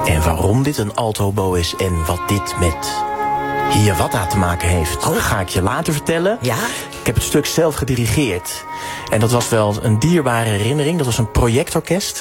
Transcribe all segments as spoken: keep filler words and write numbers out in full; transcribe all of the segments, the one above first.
En waarom dit een altobo is en wat dit met Hiawatha te maken heeft, oh. ga ik je later vertellen. Ja? Ik heb het stuk zelf gedirigeerd. En dat was wel een dierbare herinnering. Dat was een projectorkest.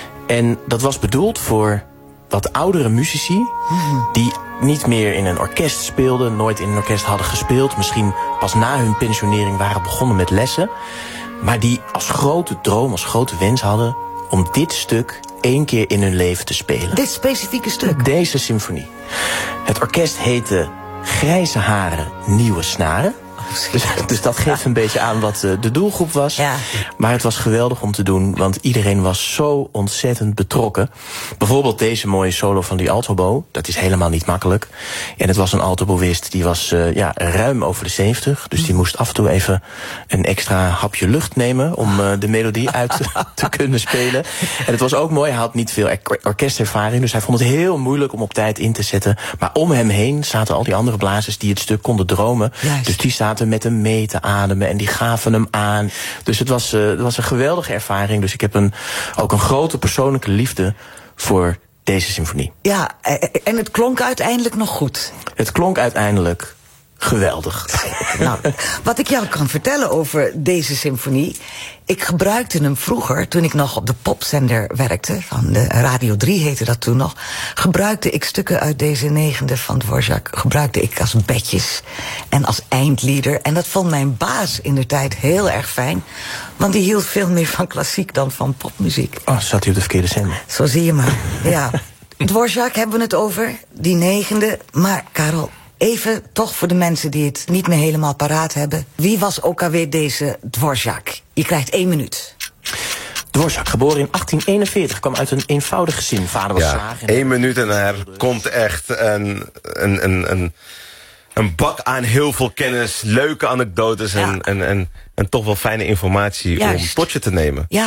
En dat was bedoeld voor wat oudere muzici, mm-hmm. die niet meer in een orkest speelden, nooit in een orkest hadden gespeeld, misschien pas na hun pensionering waren begonnen met lessen, maar die als grote droom, als grote wens hadden om dit stuk één keer in hun leven te spelen. Dit specifieke stuk? Deze symfonie. Het orkest heette Grijze Haren, Nieuwe Snaren. Dus, dus dat geeft een beetje aan wat uh, de doelgroep was. Ja. Maar het was geweldig om te doen, want iedereen was zo ontzettend betrokken. Bijvoorbeeld deze mooie solo van die altobo. Dat is helemaal niet makkelijk. En het was een altoboïst die was uh, ja, ruim over de zeventig. Dus die moest af en toe even een extra hapje lucht nemen om uh, de melodie uit te, te kunnen spelen. En het was ook mooi, hij had niet veel or- orkestervaring. Dus hij vond het heel moeilijk om op tijd in te zetten. Maar om hem heen zaten al die andere blazers die het stuk konden dromen. Juist. Dus die zaten met hem mee te ademen en die gaven hem aan. Dus het was, uh, het was een geweldige ervaring. Dus ik heb een, ook een grote persoonlijke liefde voor deze symfonie. Ja, en het klonk uiteindelijk nog goed. Het klonk uiteindelijk geweldig. Nou, wat ik jou kan vertellen over deze symfonie, ik gebruikte hem vroeger, toen ik nog op de popzender werkte, van de Radio drie heette dat toen nog, gebruikte ik stukken uit deze negende van Dvorak, gebruikte ik als bedjes en als eindlieder. En dat vond mijn baas in de tijd heel erg fijn, want die hield veel meer van klassiek dan van popmuziek. Oh, zat hij op de verkeerde zender. Zo zie je maar, ja. Dvorak hebben we het over, die negende, maar Karel, even toch voor de mensen die het niet meer helemaal paraat hebben. Wie was ook alweer deze Dvorak? Je krijgt één minuut. Dvorak, geboren in achttien eenenveertig, kwam uit een eenvoudig gezin. Vader was ja, slager. één minuut en er komt echt een, een, een, een, een bak aan heel veel kennis, leuke anekdotes en, ja. en, en, en toch wel fijne informatie Juist. om tot je te nemen. Ja.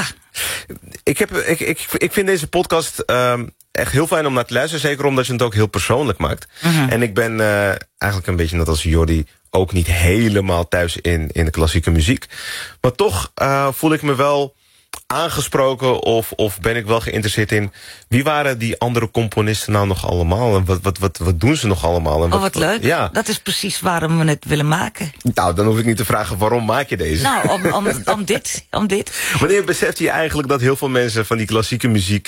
Ik, heb, ik, ik, ik vind deze podcast um, echt heel fijn om naar te luisteren. Zeker omdat je het ook heel persoonlijk maakt. Uh-huh. En ik ben uh, eigenlijk een beetje net als Jordi ook niet helemaal thuis in, in de klassieke muziek. Maar toch uh, voel ik me wel aangesproken of, of ben ik wel geïnteresseerd in wie waren die andere componisten nou nog allemaal en wat, wat, wat, wat doen ze nog allemaal. En wat, oh, wat leuk. Ja. Dat is precies waarom we het willen maken. Nou, dan hoef ik niet te vragen waarom maak je deze. Nou, om, om, om dit, om dit. Wanneer beseft je eigenlijk dat heel veel mensen van die klassieke muziek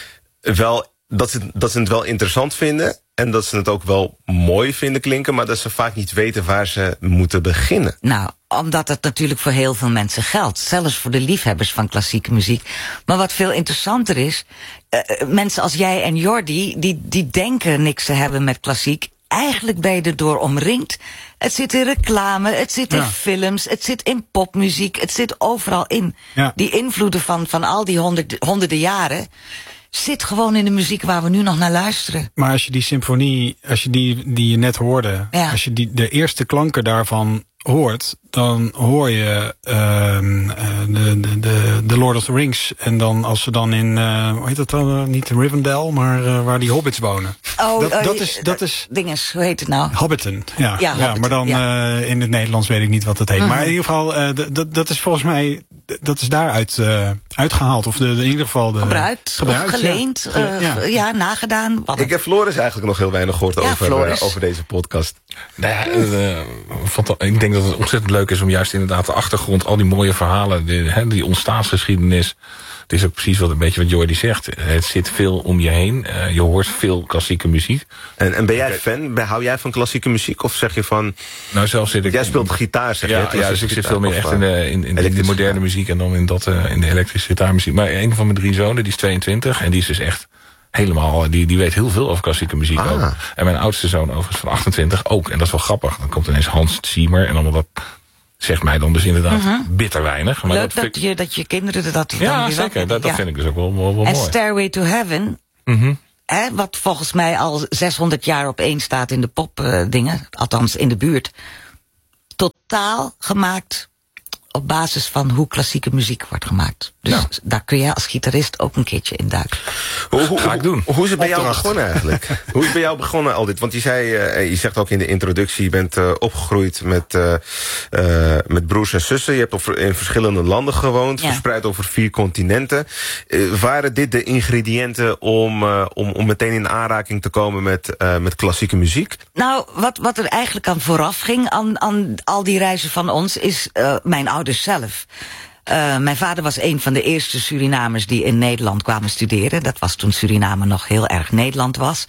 wel, dat ze, dat ze het wel interessant vinden en dat ze het ook wel mooi vinden klinken, maar dat ze vaak niet weten waar ze moeten beginnen? Nou, omdat het natuurlijk voor heel veel mensen geldt. Zelfs voor de liefhebbers van klassieke muziek. Maar wat veel interessanter is, uh, mensen als jij en Jordi, die, die denken niks te hebben met klassiek. Eigenlijk ben je erdoor omringd. Het zit in reclame, het zit in ja. films, het zit in popmuziek, het zit overal in. Ja. Die invloeden van, van al die honderd, honderden jaren zit gewoon in de muziek waar we nu nog naar luisteren. Maar als je die symfonie, als je die, die je net hoorde, ja. als je die, de eerste klanken daarvan hoort, dan hoor je uh, de, de, de, de Lord of the Rings. En dan als ze dan in, uh, hoe heet dat dan? Niet Rivendell, maar uh, waar die hobbits wonen. Oh, dat, uh, dat is, dat is dinges, hoe heet het nou? Hobbiton, ja. Ja, ja, Hobbiton, ja maar dan ja. uh, in het Nederlands weet ik niet wat het heet. Mm-hmm. Maar in ieder geval, uh, dat, dat is volgens mij, dat is daaruit uh, uitgehaald. Of de, de, in ieder geval de gebruikt, gebruikt geleend, ja. Uh, ja. ja, nagedaan. Ik heb Floris eigenlijk nog heel weinig gehoord ja, over, uh, over deze podcast. Nou ja, uh, ik denk dat het ontzettend leuk is om juist inderdaad de achtergrond, al die mooie verhalen, die, he, die ontstaansgeschiedenis. Het is ook precies wat een beetje wat Jordi zegt. Het zit veel om je heen. Uh, je hoort veel klassieke muziek. En, en ben jij fan? Hou jij van klassieke muziek? Of zeg je van, nou, zelf zit ik, jij speelt gitaar, zeg ja, je? Ja, dus ik zit veel meer echt in de, in, in de, de moderne muziek en dan in, dat, uh, in de elektrische gitaarmuziek. Maar een van mijn drie zonen, die is tweeëntwintig en die is dus echt helemaal, die, die weet heel veel over klassieke muziek ah. ook. En mijn oudste zoon overigens van achtentwintig ook. En dat is wel grappig. Dan komt ineens Hans Zimmer en allemaal dat zegt mij dan dus inderdaad uh-huh. bitter weinig. Maar leuk dat, dat, ik... je, dat je kinderen dat ja, dan weer zeker. wel... Dat, dat ja. vind ik dus ook wel, wel, wel en mooi. En Stairway to Heaven, mm-hmm. hè, wat volgens mij al zeshonderd jaar op één staat in de popdingen, uh, althans in de buurt, totaal gemaakt op basis van hoe klassieke muziek wordt gemaakt. Dus nou. daar kun je als gitarist ook een keertje in duiken. Hoe, hoe, Ga ik doen. Hoe, hoe is het bij jou begonnen eigenlijk? Hoe is het bij jou begonnen al dit? Want je zei, uh, je zegt ook in de introductie, je bent uh, opgegroeid met, uh, uh, met broers en zussen. Je hebt op, in verschillende landen gewoond, ja. verspreid over vier continenten. Uh, waren dit de ingrediënten om, uh, om, om meteen in aanraking te komen met, uh, met klassieke muziek? Nou, wat, wat er eigenlijk aan vooraf ging aan, aan al die reizen van ons, is uh, mijn ouders zelf. Uh, mijn vader was een van de eerste Surinamers die in Nederland kwamen studeren. Dat was toen Suriname nog heel erg Nederland was.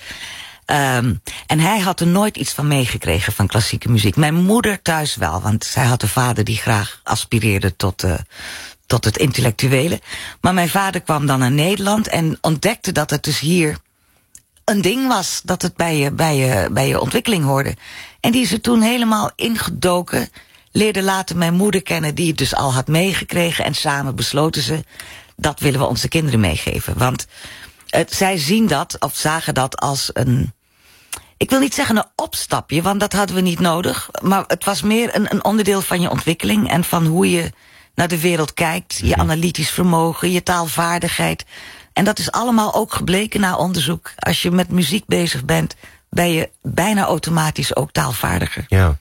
Um, en hij had er nooit iets van meegekregen van klassieke muziek. Mijn moeder thuis wel, want zij had een vader die graag aspireerde tot, uh, tot het intellectuele. Maar mijn vader kwam dan naar Nederland en ontdekte dat het dus hier een ding was, dat het bij je, bij je, bij je ontwikkeling hoorde. En die is er toen helemaal ingedoken. Leerde later mijn moeder kennen, die het dus al had meegekregen. En samen besloten ze, dat willen we onze kinderen meegeven. Want het, zij zien dat, of zagen dat als een, ik wil niet zeggen een opstapje, want dat hadden we niet nodig. Maar het was meer een, een onderdeel van je ontwikkeling en van hoe je naar de wereld kijkt. Je analytisch vermogen, je taalvaardigheid. En dat is allemaal ook gebleken na onderzoek. Als je met muziek bezig bent, ben je bijna automatisch ook taalvaardiger. Ja.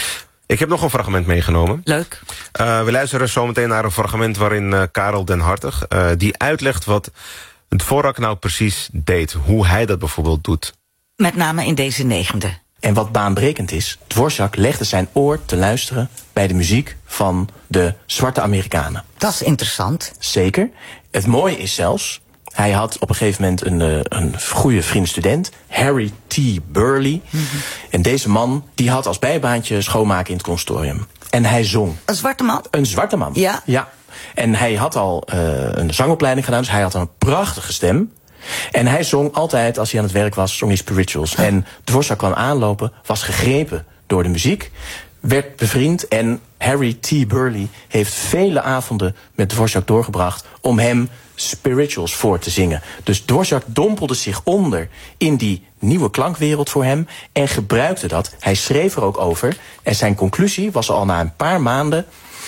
Ik heb nog een fragment meegenomen. Leuk. Uh, we luisteren zometeen naar een fragment waarin uh, Karel den Hartog Uh, die uitlegt wat het Dvorak nou precies deed. Hoe hij dat bijvoorbeeld doet. Met name in deze negende. En wat baanbrekend is, Dvorak legde zijn oor te luisteren bij de muziek van de zwarte Amerikanen. Dat is interessant. Zeker. Het mooie is zelfs, hij had op een gegeven moment een, uh, een goede vriend-student, Harry T. Burleigh. Mm-hmm. En deze man die had als bijbaantje schoonmaken in het conservatorium. En hij zong. Een zwarte man? Een zwarte man. Ja. Ja. En hij had al uh, een zangopleiding gedaan, dus hij had een prachtige stem. En hij zong altijd, als hij aan het werk was, zong hij spirituals. Oh. En Dvorak kwam aanlopen, was gegrepen door de muziek, werd bevriend. En Harry T. Burleigh heeft vele avonden met Dvorak doorgebracht om hem spirituals voor te zingen. Dus Dvorak dompelde zich onder in die nieuwe klankwereld voor hem en gebruikte dat. Hij schreef er ook over. En zijn conclusie was al na een paar maanden: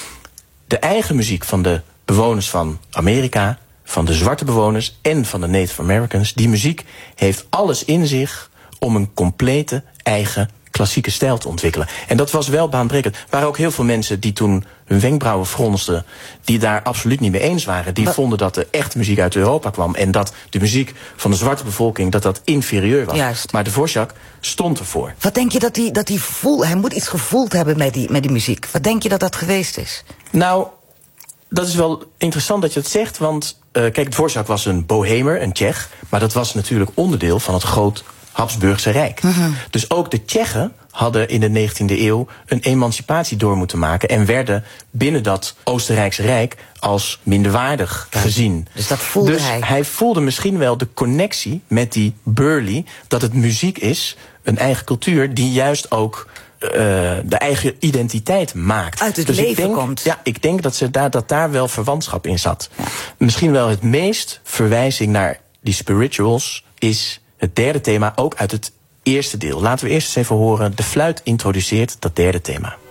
de eigen muziek van de bewoners van Amerika, van de zwarte bewoners en van de Native Americans, die muziek heeft alles in zich om een complete eigen klassieke stijl te ontwikkelen. En dat was wel baanbrekend. Er waren ook heel veel mensen die toen hun wenkbrauwen fronsten, die daar absoluut niet mee eens waren. Die Wat? vonden dat de echte muziek uit Europa kwam en dat de muziek van de zwarte bevolking dat dat inferieur was. Juist. Maar Dvorak stond ervoor. Wat denk je dat hij dat hij voel? Hij moet iets gevoeld hebben met die, met die muziek. Wat denk je dat dat geweest is? Nou, dat is wel interessant dat je het zegt, want uh, kijk, Dvorak was een bohemer, een Tsjech, maar dat was natuurlijk onderdeel van het groot Habsburgse Rijk. Mm-hmm. Dus ook de Tsjechen hadden in de negentiende eeuw een emancipatie door moeten maken en werden binnen dat Oostenrijkse Rijk als minderwaardig ja, gezien. Dus dat voelde dus hij. hij voelde misschien wel de connectie met die Burleigh, dat het muziek is, een eigen cultuur, die juist ook uh, de eigen identiteit maakt. Uit het dus leven ik denk, komt. Ja, ik denk dat, ze daar, dat daar wel verwantschap in zat. Ja. Misschien wel het meest verwijzing naar die spirituals is het derde thema, ook uit het eerste deel. Laten we eerst eens even horen. De fluit introduceert dat derde thema.